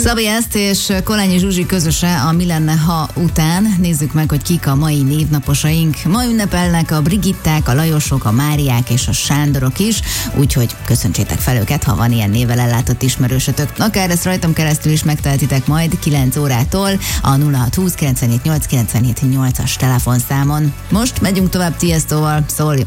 Szabi Ezt és Kolányi Zsuzsi közöse a Mi lenne, ha után. Nézzük meg, hogy kik a mai névnaposaink. Ma ünnepelnek a Brigitták, a Lajosok, a Máriák és a Sándorok is, úgyhogy köszöntsétek fel őket, ha van ilyen névvel ellátott ismerősötök. Akár ezt rajtam keresztül is megteltitek majd 9 órától a 0620 978 978-as telefonszámon. Most megyünk tovább Tiëstóval, szól